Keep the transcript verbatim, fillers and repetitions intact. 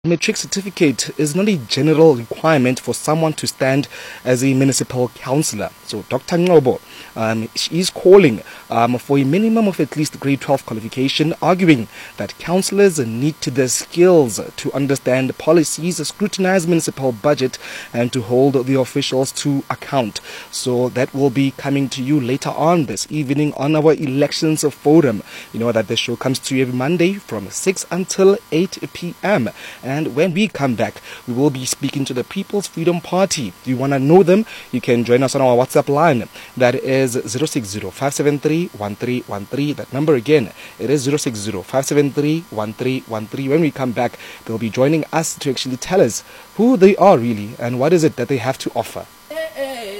Matric certificate is not a general requirement for someone to stand as a municipal councillor. So Doctor Ngobo um, is calling um, for a minimum of at least grade twelve qualification, arguing that councillors need the skills to understand policies, scrutinize municipal budget, and to hold the officials to account. So that will be coming to you later on this evening on our Elections Forum. You know that the show comes to you every Monday from six until eight p m And when we come back, we will be speaking to the People's Freedom Party. Do you want to know them? You can join us on our WhatsApp line. That is zero six zero, five seven three, one three one three. That number again, it is zero six zero, five seven three, one three one three. When we come back, they'll be joining us to actually tell us who they are really and what is it that they have to offer.